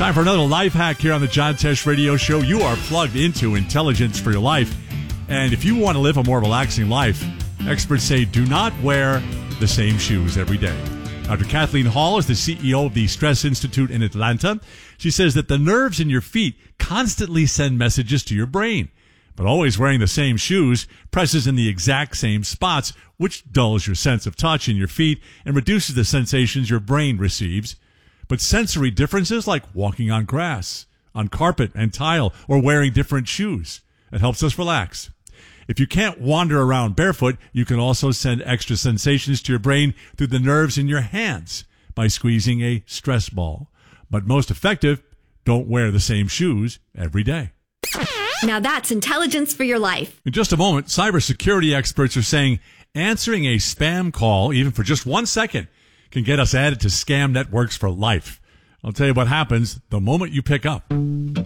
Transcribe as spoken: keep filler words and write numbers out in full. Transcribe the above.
Time for another life hack here on the John Tesh Radio Show. You are plugged into intelligence for your life. And if you want to live a more relaxing life, experts say do not wear the same shoes every day. Doctor Kathleen Hall is the C E O of the Stress Institute in Atlanta. She says that the nerves in your feet constantly send messages to your brain. But always wearing the same shoes presses in the exact same spots, which dulls your sense of touch in your feet and reduces the sensations your brain receives. But sensory differences like walking on grass, on carpet and tile, or wearing different shoes, it helps us relax. If you can't wander around barefoot, you can also send extra sensations to your brain through the nerves in your hands by squeezing a stress ball. But most effective, don't wear the same shoes every day. Now that's intelligence for your life. In just a moment, cybersecurity experts are saying answering a spam call, even for just one second, can get us added to scam networks for life. I'll tell you what happens the moment you pick up.